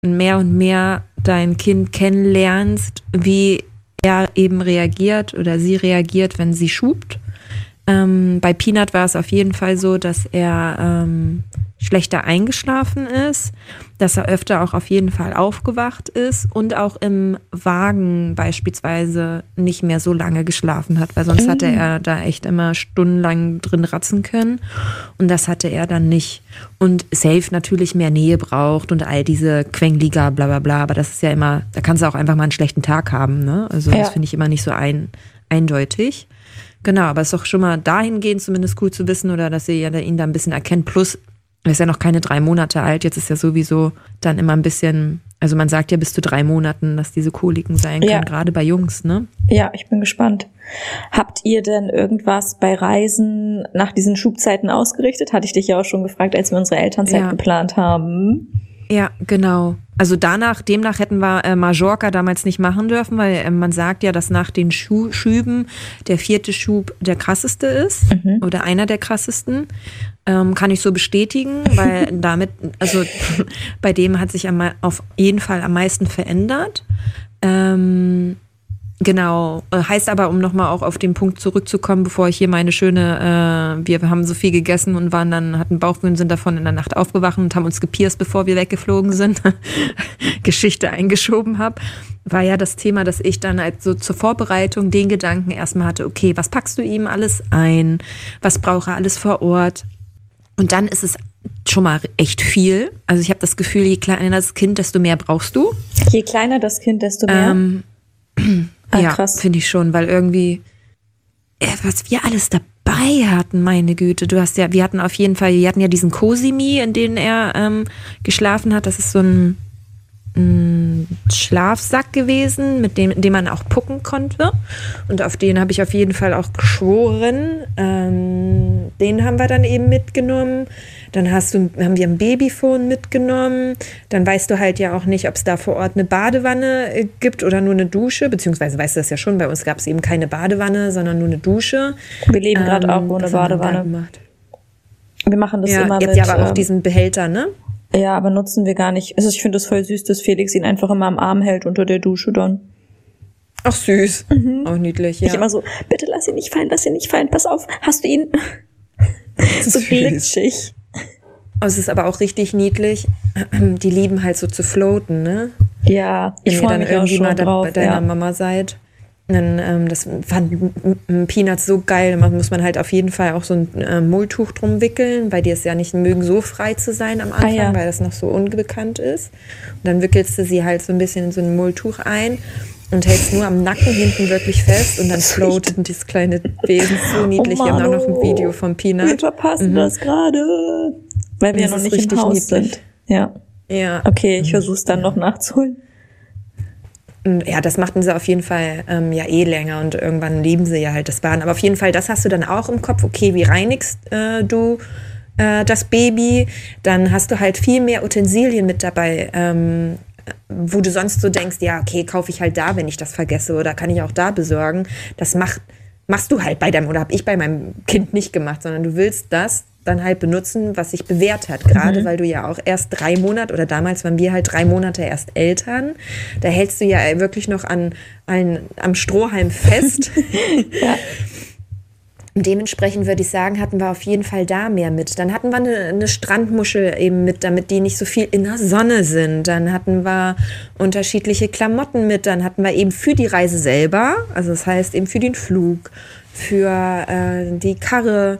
mehr und mehr dein Kind kennenlernst, wie er eben reagiert oder sie reagiert, wenn sie schubt. Bei Peanut war es auf jeden Fall so, dass er schlechter eingeschlafen ist, dass er öfter auch auf jeden Fall aufgewacht ist und auch im Wagen beispielsweise nicht mehr so lange geschlafen hat, weil sonst hatte er da echt immer stundenlang drin ratzen können und das hatte er dann nicht. Und safe natürlich mehr Nähe braucht und all diese Quengliga, bla bla bla, aber das ist ja immer, da kannst du auch einfach mal einen schlechten Tag haben, ne? Also das finde ich immer nicht so eindeutig. Genau, aber es ist doch schon mal dahingehend zumindest cool zu wissen oder dass ihr ja ihn da ein bisschen erkennt. Plus, er ist ja noch keine 3 Monate alt. Jetzt ist ja sowieso dann immer ein bisschen, also man sagt ja bis zu 3 Monaten, dass diese Koliken sein können, gerade bei Jungs, ne? Ja, ich bin gespannt. Habt ihr denn irgendwas bei Reisen nach diesen Schubzeiten ausgerichtet? Hatte ich dich ja auch schon gefragt, als wir unsere Elternzeit geplant haben. Ja, genau. Also demnach hätten wir Mallorca damals nicht machen dürfen, weil man sagt ja, dass nach den Schüben der 4. Schub der krasseste ist oder einer der krassesten. Kann ich so bestätigen, weil damit, also bei dem hat sich auf jeden Fall am meisten verändert. Genau, heißt aber, um nochmal auch auf den Punkt zurückzukommen, bevor ich hier meine schöne, wir haben so viel gegessen und hatten Bauchweh und sind davon in der Nacht aufgewacht und haben uns gepierst, bevor wir weggeflogen sind, Geschichte eingeschoben habe, war ja das Thema, dass ich dann halt so zur Vorbereitung den Gedanken erstmal hatte, okay, was packst du ihm alles ein, was braucht er alles vor Ort? Und dann ist es schon mal echt viel. Also ich habe das Gefühl, je kleiner das Kind, desto mehr brauchst du. Je kleiner das Kind, desto mehr? Ja, finde ich schon, weil irgendwie, was wir alles dabei hatten, meine Güte. Wir hatten ja diesen Cosimi, in dem er geschlafen hat. Das ist so ein Schlafsack gewesen, mit dem man auch pucken konnte. Und auf den habe ich auf jeden Fall auch geschworen. Den haben wir dann eben mitgenommen. Dann haben wir ein Babyphone mitgenommen. Dann weißt du halt ja auch nicht, ob es da vor Ort eine Badewanne gibt oder nur eine Dusche. Beziehungsweise weißt du das ja schon, bei uns gab es eben keine Badewanne, sondern nur eine Dusche. Wir leben gerade auch ohne Badewanne. Wir machen das immer mit... Ihr habt ja aber auch diesen Behälter, ne? Ja, aber nutzen wir gar nicht. Also ich finde es voll süß, dass Felix ihn einfach immer am Arm hält unter der Dusche dann. Ach süß. Auch niedlich, ja. Ich immer so, bitte lass ihn nicht fallen, pass auf, hast du ihn? So glitschig. Es ist aber auch richtig niedlich. Die lieben halt so zu floaten, ne? Ja, ich freue mich auch schon drauf. Bei deiner Mama seid. Dann, das fand Peanuts so geil. Da muss man halt auf jeden Fall auch so ein Mulltuch drum wickeln, weil die es ja nicht mögen, so frei zu sein am Anfang, weil das noch so unbekannt ist. Und dann wickelst du sie halt so ein bisschen in so ein Mulltuch ein und hältst nur am Nacken hinten wirklich fest und dann floatet dieses kleine Wesen so niedlich. Wir haben auch noch ein Video von Peanut. Wir verpassen das gerade, weil wir ja noch nicht im Haus sind. Ja. Okay, ich versuche es dann noch nachzuholen. Ja, das machten sie auf jeden Fall länger und irgendwann lieben sie ja halt das Baden. Aber auf jeden Fall, das hast du dann auch im Kopf. Okay, wie reinigst du das Baby? Dann hast du halt viel mehr Utensilien mit dabei, wo du sonst so denkst, ja, okay, kaufe ich halt da, wenn ich das vergesse oder kann ich auch da besorgen. Das machst du halt habe ich bei meinem Kind nicht gemacht, sondern du willst das dann halt benutzen, was sich bewährt hat. Gerade weil du ja auch erst 3 Monate oder damals waren wir halt 3 Monate erst Eltern. Da hältst du ja wirklich noch am Strohhalm fest. Ja. Und dementsprechend würde ich sagen, hatten wir auf jeden Fall da mehr mit. Dann hatten wir eine Strandmuschel eben mit, damit die nicht so viel in der Sonne sind. Dann hatten wir unterschiedliche Klamotten mit. Dann hatten wir eben für die Reise selber, also das heißt eben für den Flug, für die Karre,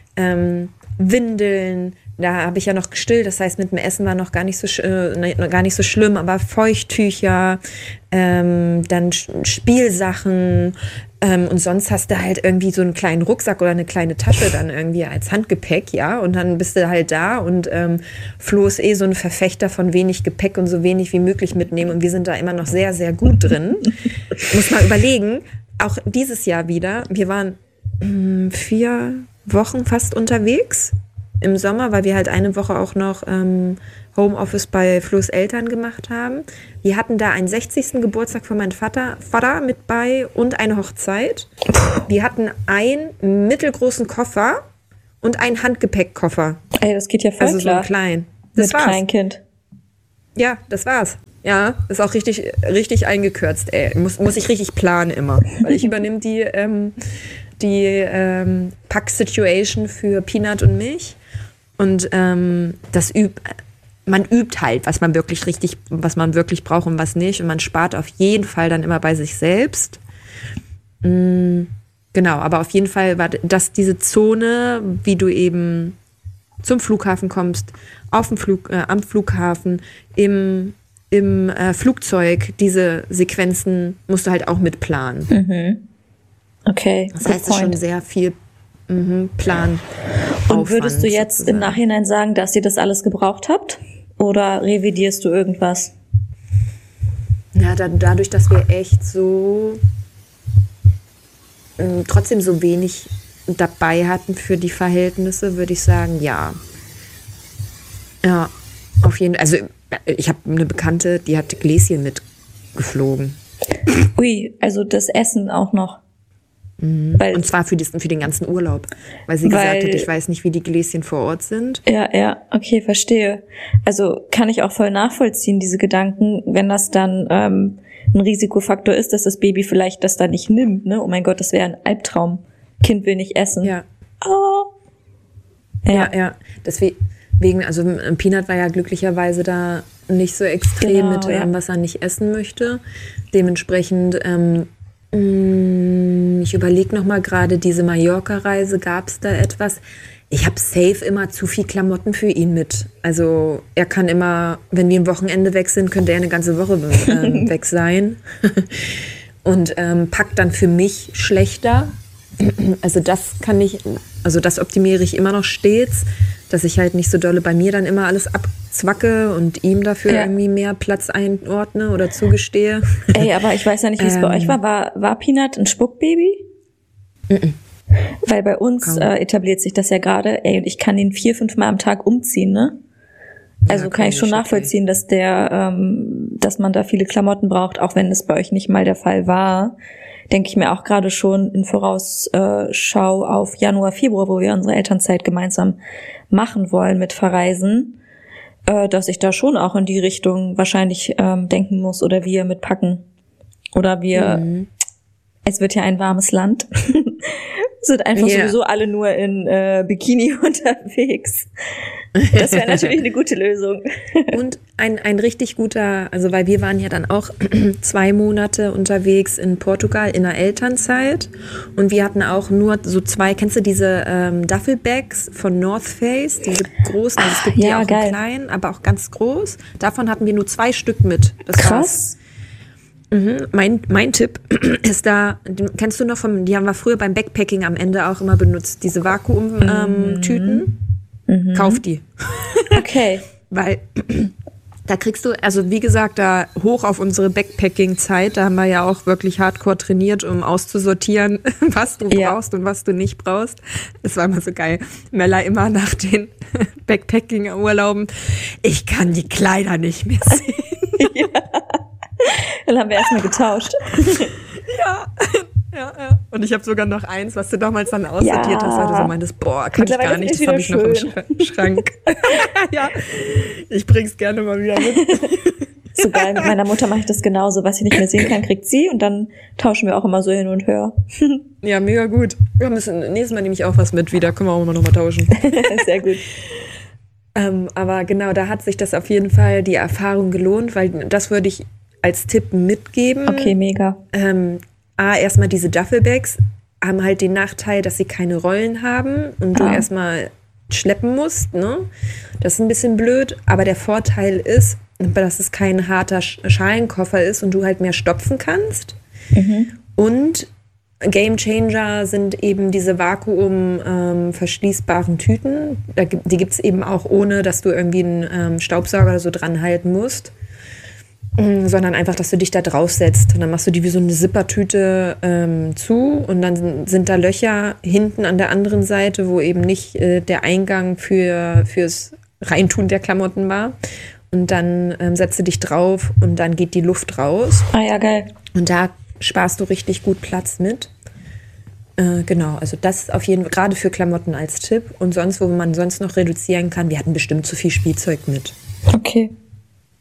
Windeln, da habe ich ja noch gestillt, das heißt mit dem Essen war noch gar nicht so schlimm, aber Feuchttücher, dann Spielsachen und sonst hast du halt irgendwie so einen kleinen Rucksack oder eine kleine Tasche dann irgendwie als Handgepäck, ja, und dann bist du halt da und Flo ist so ein Verfechter von wenig Gepäck und so wenig wie möglich mitnehmen und wir sind da immer noch sehr, sehr gut drin. Muss mal überlegen, auch dieses Jahr wieder, wir waren 4 Wochen fast unterwegs im Sommer, weil wir halt eine Woche auch noch Homeoffice bei Flo's Eltern gemacht haben. Wir hatten da einen 60. Geburtstag von meinem Vater mit bei und eine Hochzeit. Wir hatten einen mittelgroßen Koffer und einen Handgepäckkoffer. Ey, das geht ja voll also klar. So klein. Das war's. Kleinkind. Ja, das war's. Ja, ist auch richtig eingekürzt, ey. Muss ich richtig planen immer. Weil ich übernehme die Pack-Situation für Peanut und mich. Und man übt halt, was man wirklich braucht und was nicht. Und man spart auf jeden Fall dann immer bei sich selbst. Genau, aber auf jeden Fall war das diese Zone, wie du eben zum Flughafen kommst, am Flughafen, im Flugzeug, diese Sequenzen musst du halt auch mitplanen. Mhm. Okay. Das heißt, es ist schon sehr viel Plan. Und würdest du jetzt sozusagen im Nachhinein sagen, dass ihr das alles gebraucht habt? Oder revidierst du irgendwas? Ja, dadurch, dass wir echt so trotzdem so wenig dabei hatten für die Verhältnisse, würde ich sagen, ja. Ja, auf jeden Fall. Also ich habe eine Bekannte, die hat Gläschen mitgeflogen. Ui, also das Essen auch noch. Und zwar für den ganzen Urlaub. Weil sie gesagt hat, ich weiß nicht, wie die Gläschen vor Ort sind. Ja, okay, verstehe. Also kann ich auch voll nachvollziehen, diese Gedanken, wenn das dann ein Risikofaktor ist, dass das Baby vielleicht das dann nicht nimmt, ne? Oh mein Gott, das wäre ein Albtraum. Kind will nicht essen. Ja. Oh. Ja. Deswegen, also Peanut war ja glücklicherweise da nicht so extrem mit, was er nicht essen möchte. Dementsprechend, ich überlege nochmal gerade, diese Mallorca-Reise, gab es da etwas? Ich habe safe immer zu viel Klamotten für ihn mit. Also er kann immer, wenn wir ein Wochenende weg sind, könnte er eine ganze Woche weg sein. Und packt dann für mich schlechter. Also das optimiere ich immer noch stets, dass ich halt nicht so dolle bei mir dann immer alles abzwacke und ihm dafür irgendwie mehr Platz einordne oder zugestehe. Ey, aber ich weiß ja nicht, wie es bei euch war. War Peanut ein Spuckbaby? Weil bei uns etabliert sich das ja gerade, und ich kann ihn 4-5 Mal am Tag umziehen, ne? Also kann ich schon nachvollziehen, dass dass man da viele Klamotten braucht, auch wenn es bei euch nicht mal der Fall war. Denke ich mir auch gerade schon in Vorausschau auf Januar, Februar, wo wir unsere Elternzeit gemeinsam machen wollen mit Verreisen, dass ich da schon auch in die Richtung wahrscheinlich denken muss oder wir mitpacken. Oder es wird ja ein warmes Land. Sind einfach sowieso alle nur in Bikini unterwegs. Das wäre natürlich eine gute Lösung. Und ein richtig guter, also weil wir waren ja dann auch 2 Monate unterwegs in Portugal in der Elternzeit und wir hatten auch nur so 2, kennst du diese Duffelbags von North Face, diese großen, also es gibt die auch in klein, aber auch ganz groß. Davon hatten wir nur 2 Stück mit. Das krass. Mein Tipp ist da, kennst du noch die haben wir früher beim Backpacking am Ende auch immer benutzt, diese Vakuum-Tüten. Kauf die. Okay. Weil da kriegst du, also wie gesagt, da hoch auf unsere Backpacking-Zeit, da haben wir ja auch wirklich hardcore trainiert, um auszusortieren, was du brauchst und was du nicht brauchst. Das war immer so geil. Mella immer nach den Backpacking-Urlauben, ich kann die Kleider nicht mehr sehen. Ja. Dann haben wir erstmal getauscht. Ja. Und ich habe sogar noch eins, was du damals dann aussortiert hast, weil du so meintest, boah, kann ich gar nicht, das habe ich noch im Schrank. Ja, ich bring's gerne mal wieder mit. So geil, mit meiner Mutter mache ich das genauso. Was ich nicht mehr sehen kann, kriegt sie und dann tauschen wir auch immer so hin und her. Ja, mega gut. Wir müssen, nächstes Mal nehme ich auch was mit wieder, können wir auch immer noch mal tauschen. Sehr gut. Aber genau, da hat sich das auf jeden Fall die Erfahrung gelohnt, weil das würde ich als Tipp mitgeben. Okay, mega. Erstmal diese Duffelbags haben halt den Nachteil, dass sie keine Rollen haben und du erstmal schleppen musst, ne? Das ist ein bisschen blöd, aber der Vorteil ist, dass es kein harter Schalenkoffer ist und du halt mehr stopfen kannst. Und Game Changer sind eben diese Vakuum-verschließbaren Tüten. Die gibt es eben auch ohne, dass du irgendwie einen Staubsauger oder so dran halten musst. Sondern einfach, dass du dich da draufsetzt. Und dann machst du die wie so eine Zippertüte zu und dann sind da Löcher hinten an der anderen Seite, wo eben nicht der Eingang fürs Reintun der Klamotten war. Und dann setzt du dich drauf und dann geht die Luft raus. Ah ja, geil. Und da sparst du richtig gut Platz mit. Genau, also das auf jeden Fall, gerade für Klamotten als Tipp. Und sonst, wo man sonst noch reduzieren kann, wir hatten bestimmt zu viel Spielzeug mit. Okay.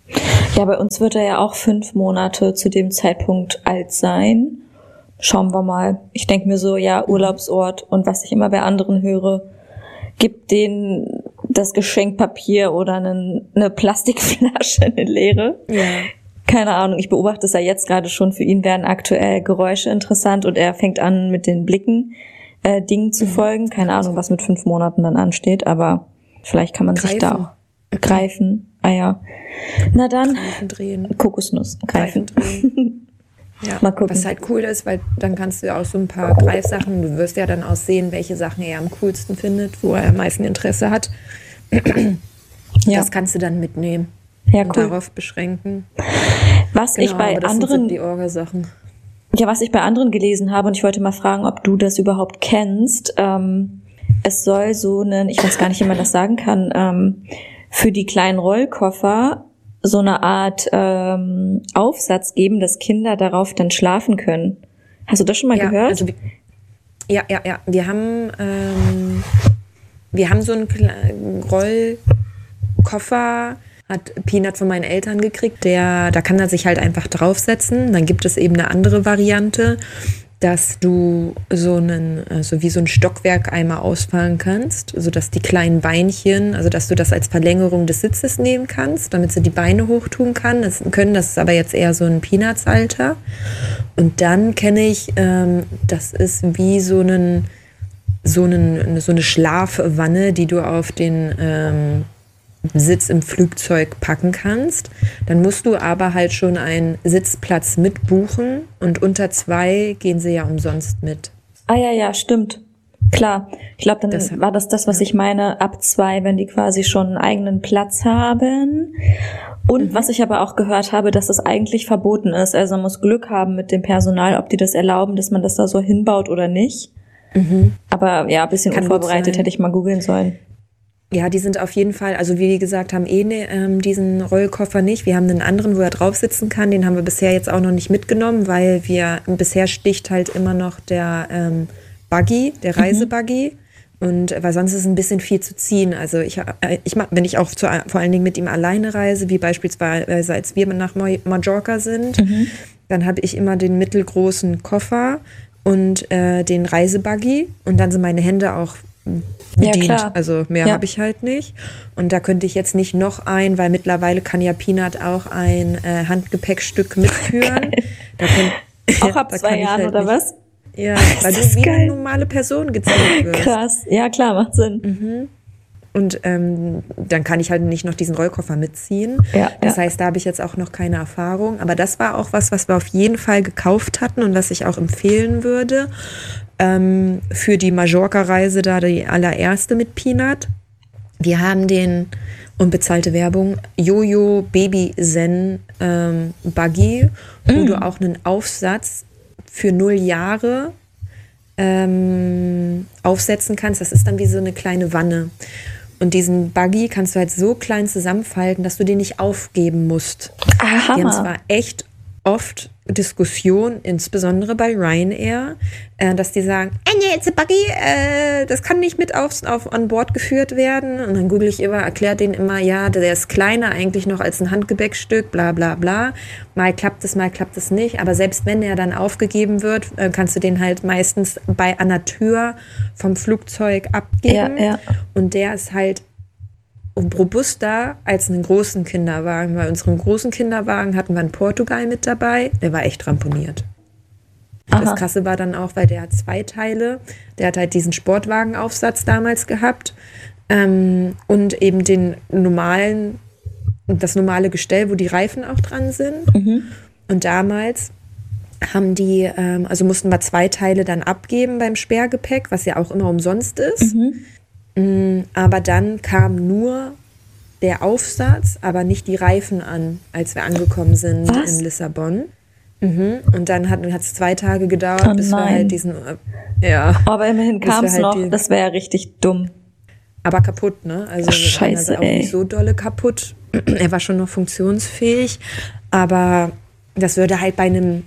Ja, bei uns wird er ja auch 5 Monate zu dem Zeitpunkt alt sein. Schauen wir mal. Ich denke mir so, ja, Urlaubsort und was ich immer bei anderen höre, gibt denen das Geschenkpapier oder eine Plastikflasche, eine leere. Ja. Keine Ahnung, ich beobachte es ja jetzt gerade schon. Für ihn werden aktuell Geräusche interessant und er fängt an mit den Blicken Dingen zu folgen. Keine Ahnung, was mit 5 Monaten dann ansteht, aber vielleicht kann man sich da auch greifen. Ah ja. Na dann, Kokosnuss, greifen. Ja, mal gucken. Was halt cool ist, weil dann kannst du ja auch so ein paar Greifsachen, du wirst ja dann auch sehen, welche Sachen er am coolsten findet, wo er am meisten Interesse hat. Ja. Das kannst du dann mitnehmen. Ja, und cool. Darauf beschränken. Was ich bei anderen, die Orga-Sachen. Ja, was ich bei anderen gelesen habe, und ich wollte mal fragen, ob du das überhaupt kennst. Es soll so einen, ich weiß gar nicht, wie man das sagen kann, für die kleinen Rollkoffer so eine Art Aufsatz geben, dass Kinder darauf dann schlafen können. Hast du das schon mal gehört? Also, ja. Wir haben so einen Rollkoffer, hat Peanut von meinen Eltern gekriegt. Da kann er sich halt einfach draufsetzen. Dann gibt es eben eine andere Variante, dass du so wie so ein Stockwerk einmal ausfahren kannst, sodass die kleinen Beinchen, also dass du das als Verlängerung des Sitzes nehmen kannst, damit sie die Beine hochtun können. Das ist aber jetzt eher so ein Peanuts-Alter. Und dann kenne ich, das ist wie so eine Schlafwanne, die du auf den Sitz im Flugzeug packen kannst. Dann musst du aber halt schon einen Sitzplatz mitbuchen und unter 2 gehen sie ja umsonst mit. Ah ja, stimmt. Klar. Ich glaube, dann war das, was ich meine, ab 2, wenn die quasi schon einen eigenen Platz haben. Und was ich aber auch gehört habe, dass das eigentlich verboten ist. Also man muss Glück haben mit dem Personal, ob die das erlauben, dass man das da so hinbaut oder nicht. Aber ja, ein bisschen unvorbereitet, hätte ich mal googeln sollen. Ja, die sind auf jeden Fall, also wie wir gesagt haben, diesen Rollkoffer nicht. Wir haben einen anderen, wo er drauf sitzen kann. Den haben wir bisher jetzt auch noch nicht mitgenommen, weil bisher sticht halt immer noch der Buggy, der Reisebuggy. Und weil sonst ist es ein bisschen viel zu ziehen. Also wenn ich auch vor allen Dingen mit ihm alleine reise, wie beispielsweise als wir nach Mallorca sind, dann habe ich immer den mittelgroßen Koffer und den Reisebuggy. Und dann sind meine Hände auch bedient. Ja, also mehr habe ich halt nicht. Und da könnte ich jetzt nicht noch weil mittlerweile kann ja Peanut auch ein Handgepäckstück mitführen. Auch ab 2 Jahren oder was? Ja, weil du wie eine normale Person gezählt wirst. Krass, ja klar, macht Sinn. Und dann kann ich halt nicht noch diesen Rollkoffer mitziehen. Das heißt, da habe ich jetzt auch noch keine Erfahrung. Aber das war auch was wir auf jeden Fall gekauft hatten und was ich auch empfehlen würde. Für die Mallorca-Reise da die allererste mit Peanut. Wir haben den, unbezahlte Werbung, Jojo Baby Zen Buggy, wo du auch einen Aufsatz für 0 Jahre aufsetzen kannst. Das ist dann wie so eine kleine Wanne. Und diesen Buggy kannst du halt so klein zusammenfalten, dass du den nicht aufgeben musst. Aha. Die haben zwar echt oft Diskussion, insbesondere bei Ryanair, dass die sagen, nee, it's a Buggy, das kann nicht mit an Bord geführt werden. Und dann erkläre denen immer, ja, der ist kleiner eigentlich noch als ein Handgepäckstück, bla bla bla. Mal klappt es nicht. Aber selbst wenn er dann aufgegeben wird, kannst du den halt meistens an der Tür vom Flugzeug abgeben. Ja. Und der ist halt robuster als einen großen Kinderwagen. Bei unserem großen Kinderwagen hatten wir einen Portugal mit dabei, der war echt ramponiert. Aha. Das Krasse war dann auch, weil der hat 2 Teile. Der hat halt diesen Sportwagenaufsatz damals gehabt und eben das normale Gestell, wo die Reifen auch dran sind. Und damals haben die, mussten wir 2 Teile dann abgeben beim Sperrgepäck, was ja auch immer umsonst ist. Aber dann kam nur der Aufsatz, aber nicht die Reifen an, als wir angekommen sind in Lissabon. Und dann hat es 2 Tage gedauert, bis wir halt diesen, Aber immerhin kam es noch, das wäre ja richtig dumm. Aber kaputt, ne? Also Scheiße, auch nicht so dolle kaputt. Er war schon noch funktionsfähig, aber das würde halt bei einem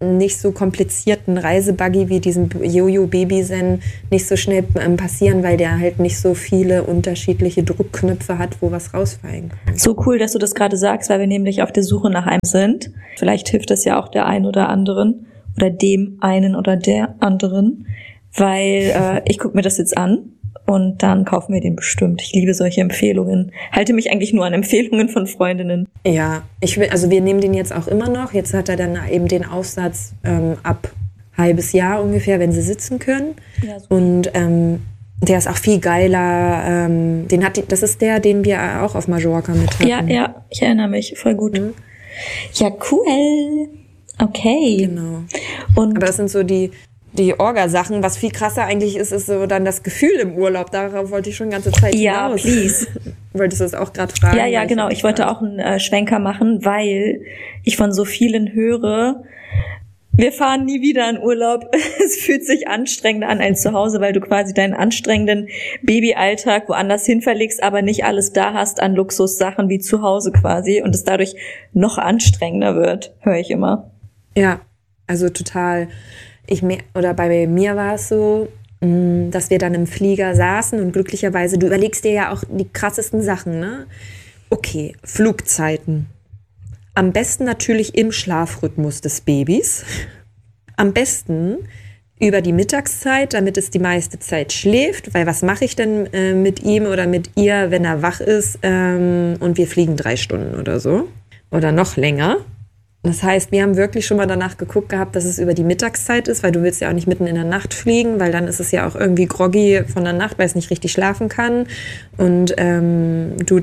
nicht so komplizierten Reisebuggy wie diesem Jojo Babyzen nicht so schnell passieren, weil der halt nicht so viele unterschiedliche Druckknöpfe hat, wo was rausfallen kann. So cool, dass du das gerade sagst, weil wir nämlich auf der Suche nach einem sind. Vielleicht hilft das ja auch der einen oder anderen oder dem einen oder der anderen, weil ich gucke mir das jetzt an. Und dann kaufen wir den bestimmt. Ich liebe solche Empfehlungen. Halte mich eigentlich nur an Empfehlungen von Freundinnen. Ja, wir nehmen den jetzt auch immer noch. Jetzt hat er dann eben den Aufsatz ab halbes Jahr ungefähr, wenn sie sitzen können. Ja, und der ist auch viel geiler. Das ist der, den wir auch auf Mallorca mit hatten. Ja, ich erinnere mich. Voll gut. Mhm. Ja, cool. Okay. Genau. Aber das sind so die Orga-Sachen. Was viel krasser eigentlich ist so dann das Gefühl im Urlaub. Darauf wollte ich schon die ganze Zeit hinaus. Ja, please. Wolltest du das auch gerade fragen? Ja, genau. Ich wollte auch einen Schwenker machen, weil ich von so vielen höre, wir fahren nie wieder in Urlaub. Es fühlt sich anstrengender an als zu Hause, weil du quasi deinen anstrengenden Babyalltag woanders hin verlegst, aber nicht alles da hast an Luxussachen wie zu Hause quasi und es dadurch noch anstrengender wird, höre ich immer. Ja, also total. Bei mir war es so, dass wir dann im Flieger saßen und glücklicherweise, du überlegst dir ja auch die krassesten Sachen, ne? Okay, Flugzeiten. Am besten natürlich im Schlafrhythmus des Babys. Am besten über die Mittagszeit, damit es die meiste Zeit schläft, weil was mache ich denn mit ihm oder mit ihr, wenn er wach ist und wir fliegen 3 Stunden oder so oder noch länger. Das heißt, wir haben wirklich schon mal danach geguckt gehabt, dass es über die Mittagszeit ist, weil du willst ja auch nicht mitten in der Nacht fliegen, weil dann ist es ja auch irgendwie groggy von der Nacht, weil es nicht richtig schlafen kann und du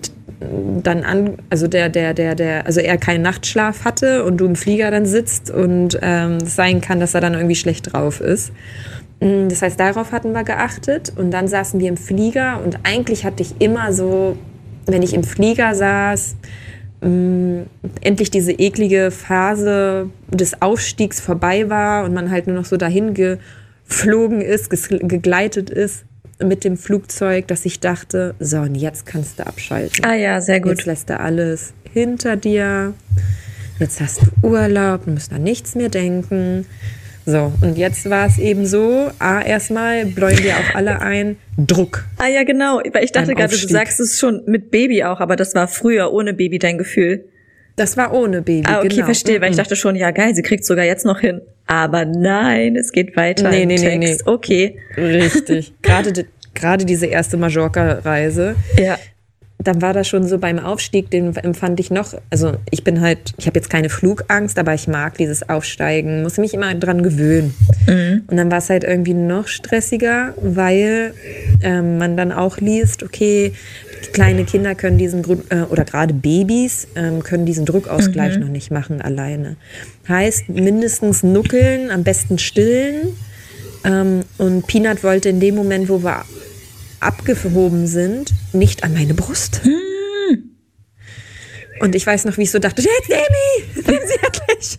also er keinen Nachtschlaf hatte und du im Flieger dann sitzt und es sein kann, dass er dann irgendwie schlecht drauf ist. Das heißt, darauf hatten wir geachtet und dann saßen wir im Flieger und eigentlich hatte ich immer so, wenn ich im Flieger saß, endlich diese eklige Phase des Aufstiegs vorbei war und man halt nur noch so dahin geflogen ist, gegleitet ist mit dem Flugzeug, dass ich dachte, so, und jetzt kannst du abschalten. Ah ja, sehr gut. Jetzt lässt du alles hinter dir. Jetzt hast du Urlaub, du musst an nichts mehr denken. So, und jetzt war es eben so, erstmal bläuen wir auch alle ein, Druck. Ah ja, genau, weil ich dachte gerade, du sagst es schon mit Baby auch, aber das war früher ohne Baby dein Gefühl. Das war ohne Baby, okay, genau. Verstehe, weil ich dachte schon, ja geil, sie kriegt sogar jetzt noch hin. Aber nein, es geht weiter im Text. Nee. Okay. Richtig, gerade diese erste Mallorca-Reise. Ja. Dann war das schon so beim Aufstieg, den empfand ich noch, also ich habe jetzt keine Flugangst, aber ich mag dieses Aufsteigen, muss mich immer dran gewöhnen. Mhm. Und dann war es halt irgendwie noch stressiger, weil man dann auch liest, okay, kleine Kinder können oder gerade Babys können diesen Druckausgleich noch nicht machen alleine. Heißt, mindestens nuckeln, am besten stillen. Und Peanut wollte in dem Moment, wo wir abgehoben sind, nicht an meine Brust. Und ich weiß noch, wie ich so dachte, jetzt nehmen Sie endlich.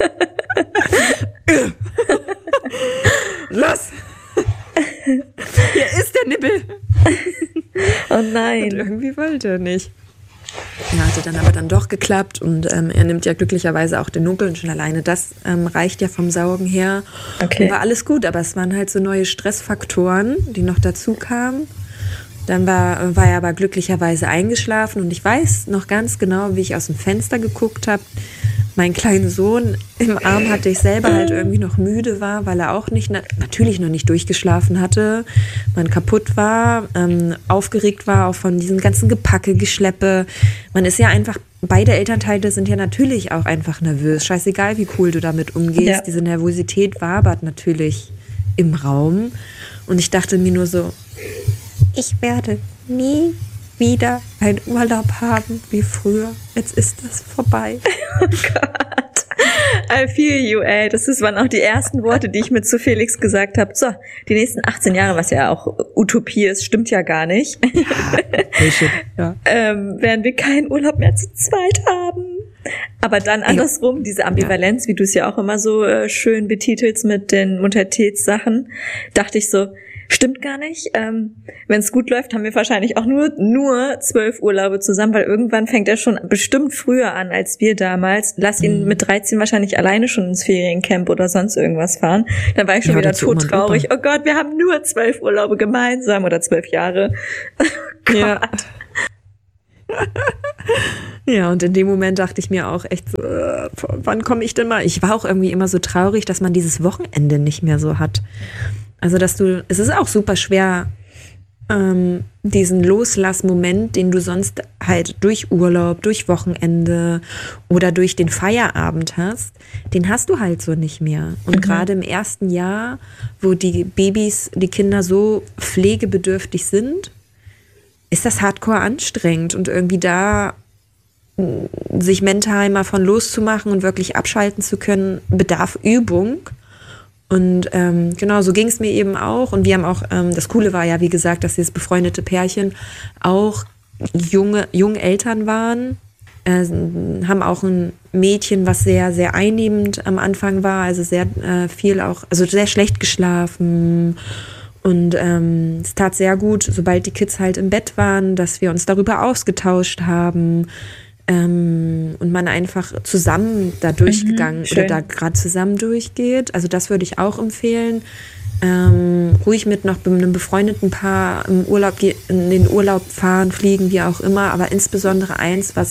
Los! Hier ist der Nippel. Oh nein. Und irgendwie wollte er nicht. Ja, hatte dann aber doch geklappt und er nimmt ja glücklicherweise auch den Nuckel und schon alleine das reicht ja vom Saugen her. Okay. Und war alles gut, aber es waren halt so neue Stressfaktoren, die noch dazu kamen. Dann war er aber glücklicherweise eingeschlafen und ich weiß noch ganz genau, wie ich aus dem Fenster geguckt habe. Mein kleiner Sohn im Arm hatte ich selber halt irgendwie noch müde war, weil er auch natürlich noch nicht durchgeschlafen hatte, man kaputt war, aufgeregt war auch von diesem ganzen Gepacke, Geschleppe. Man ist ja einfach, beide Elternteile sind ja natürlich auch einfach nervös. Scheißegal, wie cool du damit umgehst. Ja. Diese Nervosität wabert natürlich im Raum. Und ich dachte mir nur so, ich werde nie wieder einen Urlaub haben wie früher. Jetzt ist das vorbei. Oh Gott. I feel you, ey. Das waren auch die ersten Worte, die ich mit zu Felix gesagt habe. So, die nächsten 18 Jahre, was ja auch Utopie ist, stimmt ja gar nicht. Ja. Werden wir keinen Urlaub mehr zu zweit haben. Aber dann andersrum, diese Ambivalenz, wie du es ja auch immer so schön betitelst mit den Muttertätssachen, dachte ich so, Stimmt gar nicht. Wenn es gut läuft, haben wir wahrscheinlich auch nur 12 Urlaube zusammen, weil irgendwann fängt er schon bestimmt früher an als wir damals. Lass ihn mit 13 wahrscheinlich alleine schon ins Feriencamp oder sonst irgendwas fahren. Dann war ich schon wieder todtraurig. Oh Gott, wir haben nur 12 Urlaube gemeinsam oder 12 Jahre. Oh Gott. Ja. Ja, und in dem Moment dachte ich mir auch echt so, wann komme ich denn mal? Ich war auch irgendwie immer so traurig, dass man dieses Wochenende nicht mehr so hat. Also, es ist auch super schwer, diesen Loslassmoment, den du sonst halt durch Urlaub, durch Wochenende oder durch den Feierabend hast, den hast du halt so nicht mehr. Und gerade im ersten Jahr, wo die Kinder so pflegebedürftig sind, ist das hardcore anstrengend und irgendwie da sich mental mal von loszumachen und wirklich abschalten zu können, bedarf Übung. Und genau, so ging es mir eben auch. Und wir haben auch, das Coole war ja, wie gesagt, dass dieses befreundete Pärchen auch junge Eltern waren, haben auch ein Mädchen, was sehr, sehr einnehmend am Anfang war, also sehr viel auch, also sehr schlecht geschlafen. Und es tat sehr gut, sobald die Kids halt im Bett waren, dass wir uns darüber ausgetauscht haben. Und man einfach zusammen da durchgegangen oder da gerade zusammen durchgeht. Also das würde ich auch empfehlen. Ruhig mit noch einem befreundeten Paar im Urlaub in den Urlaub fahren, fliegen, wie auch immer. Aber insbesondere eins, was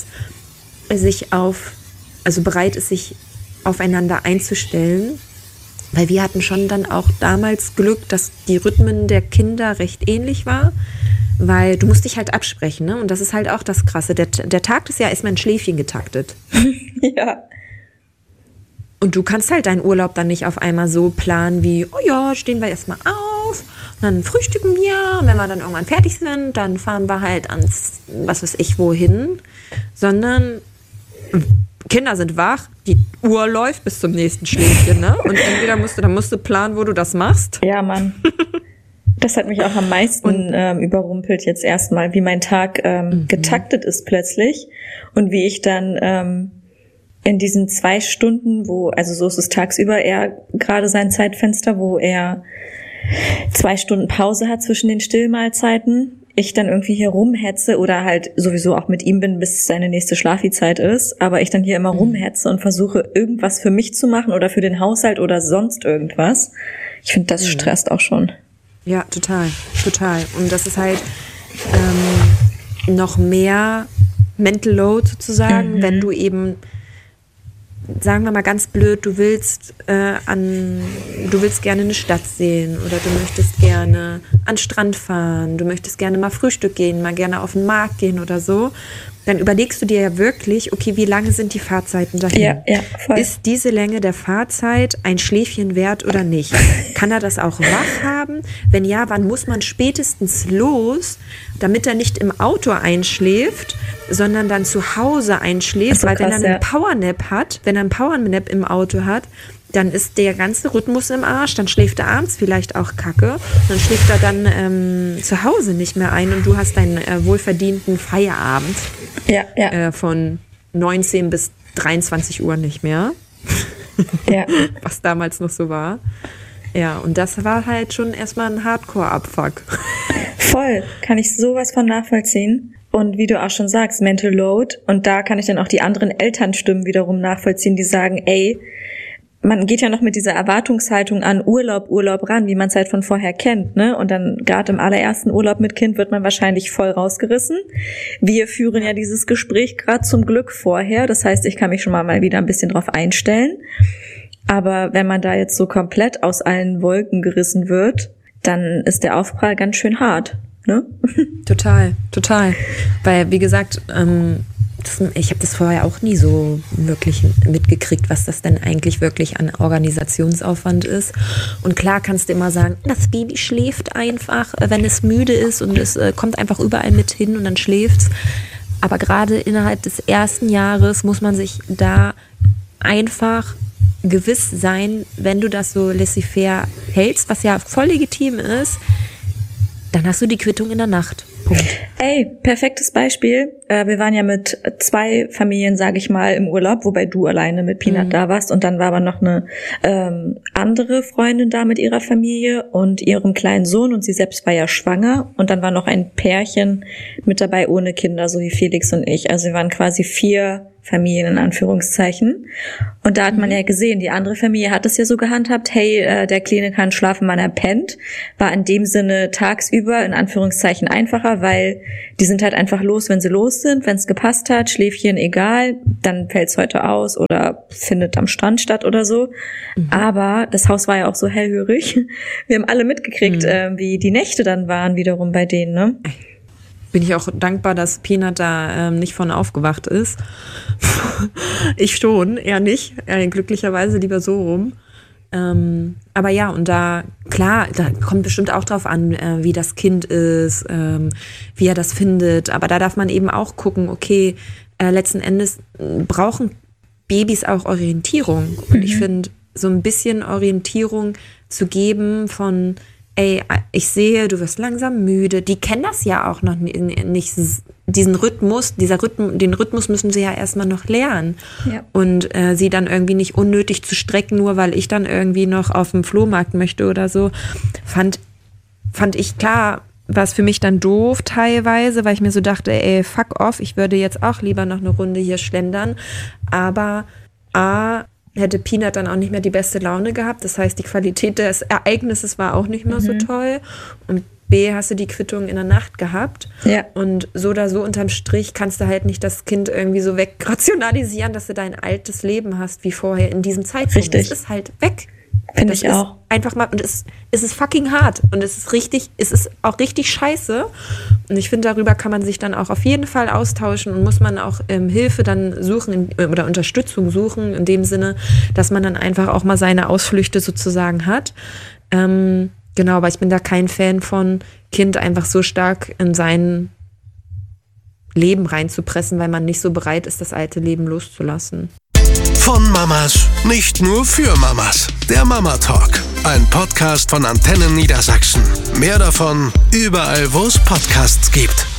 bereit ist, sich aufeinander einzustellen. Weil wir hatten schon dann auch damals Glück, dass die Rhythmen der Kinder recht ähnlich war. Weil du musst dich halt absprechen, ne? Und das ist halt auch das Krasse. Der Tag des Jahres ist mal ein Schläfchen getaktet. Ja. Und du kannst halt deinen Urlaub dann nicht auf einmal so planen wie, oh ja, stehen wir erstmal auf, dann frühstücken wir, und wenn wir dann irgendwann fertig sind, dann fahren wir halt ans, was weiß ich, wohin. Sondern Kinder sind wach, die Uhr läuft bis zum nächsten Schläfchen, ne? Und entweder musst du planen, wo du das machst. Ja, Mann. Das hat mich auch am meisten überrumpelt jetzt erstmal, wie mein Tag getaktet ist plötzlich und wie ich dann in diesen 2 Stunden, also so ist es tagsüber eher gerade sein Zeitfenster, wo er 2 Stunden Pause hat zwischen den Stillmahlzeiten, ich dann irgendwie hier rumhetze oder halt sowieso auch mit ihm bin, bis seine nächste Schlafizeit ist, aber ich dann hier immer rumhetze und versuche irgendwas für mich zu machen oder für den Haushalt oder sonst irgendwas. Ich finde, das stresst auch schon. Ja, total. Und das ist halt noch mehr Mental Load sozusagen, wenn du eben, sagen wir mal ganz blöd, du willst gerne eine Stadt sehen oder du möchtest gerne an den Strand fahren, du möchtest gerne mal Frühstück gehen, mal gerne auf den Markt gehen oder so, dann überlegst du dir ja wirklich, okay, wie lange sind die Fahrzeiten dahin? Ja, voll. Ist diese Länge der Fahrzeit ein Schläfchen wert oder nicht? Kann er das auch wach haben? Wenn ja, wann muss man spätestens los, damit er nicht im Auto einschläft, sondern dann zu Hause einschläft? Weil wenn er einen Powernap im Auto hat, dann ist der ganze Rhythmus im Arsch, dann schläft er abends vielleicht auch kacke, dann schläft er dann zu Hause nicht mehr ein und du hast deinen wohlverdienten Feierabend von 19 bis 23 Uhr nicht mehr, was damals noch so war. Ja, und das war halt schon erstmal ein Hardcore-Abfuck. Voll, kann ich sowas von nachvollziehen. Und wie du auch schon sagst, Mental Load, und da kann ich dann auch die anderen Elternstimmen wiederum nachvollziehen, die sagen, ey, man geht ja noch mit dieser Erwartungshaltung an Urlaub ran, wie man es halt von vorher kennt, ne? Und dann gerade im allerersten Urlaub mit Kind wird man wahrscheinlich voll rausgerissen. Wir führen ja dieses Gespräch gerade zum Glück vorher. Das heißt, ich kann mich schon mal wieder ein bisschen drauf einstellen. Aber wenn man da jetzt so komplett aus allen Wolken gerissen wird, dann ist der Aufprall ganz schön hart, ne? Total. Weil, wie gesagt, ich habe das vorher auch nie so wirklich mitgekriegt, was das denn eigentlich wirklich an Organisationsaufwand ist. Und klar kannst du immer sagen, das Baby schläft einfach, wenn es müde ist und es kommt einfach überall mit hin und dann schläft's. Aber gerade innerhalb des ersten Jahres muss man sich da einfach gewiss sein, wenn du das so laissez-faire hältst, was ja voll legitim ist, dann hast du die Quittung in der Nacht. Punkt. Ey, perfektes Beispiel. Wir waren ja mit 2 Familien, sage ich mal, im Urlaub, wobei du alleine mit Peanut da warst. Und dann war aber noch eine andere Freundin da mit ihrer Familie und ihrem kleinen Sohn. Und sie selbst war ja schwanger. Und dann war noch ein Pärchen mit dabei ohne Kinder, so wie Felix und ich. Also wir waren quasi 4 Familien in Anführungszeichen. Und da hat man ja gesehen, die andere Familie hat es ja so gehandhabt, hey, der Kleine kann schlafen, wann er pennt. War in dem Sinne tagsüber in Anführungszeichen einfacher, weil die sind halt einfach los, wenn sie los sind. Wenn es gepasst hat, Schläfchen egal, dann fällt es heute aus oder findet am Strand statt oder so. Aber das Haus war ja auch so hellhörig. Wir haben alle mitgekriegt, wie die Nächte dann waren wiederum bei denen, ne? Bin ich auch dankbar, dass Peanut da nicht von aufgewacht ist. Ich schon, er nicht. Glücklicherweise lieber so rum. Aber ja, und da, klar, da kommt bestimmt auch drauf an, wie das Kind ist, wie er das findet. Aber da darf man eben auch gucken, okay, letzten Endes brauchen Babys auch Orientierung. Und ich finde, so ein bisschen Orientierung zu geben von, ey, ich sehe, du wirst langsam müde. Die kennen das ja auch noch nicht, den Rhythmus müssen sie ja erstmal noch lernen. Ja. Und sie dann irgendwie nicht unnötig zu strecken, nur weil ich dann irgendwie noch auf dem Flohmarkt möchte oder so. Fand ich, klar, war es für mich dann doof teilweise, weil ich mir so dachte, ey, fuck off, ich würde jetzt auch lieber noch eine Runde hier schlendern. Aber hätte Peanut dann auch nicht mehr die beste Laune gehabt. Das heißt, die Qualität des Ereignisses war auch nicht mehr so toll. Und B, hast du die Quittung in der Nacht gehabt. Ja. Und so oder so unterm Strich kannst du halt nicht das Kind irgendwie so wegrationalisieren, dass du dein altes Leben hast wie vorher in diesem Zeitpunkt. Richtig. Es ist halt weg. Finde ich auch. Einfach mal, und es ist fucking hart. Und es ist auch richtig scheiße. Und ich finde, darüber kann man sich dann auch auf jeden Fall austauschen und muss man auch Hilfe dann suchen oder Unterstützung suchen, in dem Sinne, dass man dann einfach auch mal seine Ausflüchte sozusagen hat. Genau, aber ich bin da kein Fan von, Kind einfach so stark in sein Leben reinzupressen, weil man nicht so bereit ist, das alte Leben loszulassen. Von Mamas, nicht nur für Mamas. Der Mama Talk, ein Podcast von Antennen Niedersachsen. Mehr davon überall, wo es Podcasts gibt.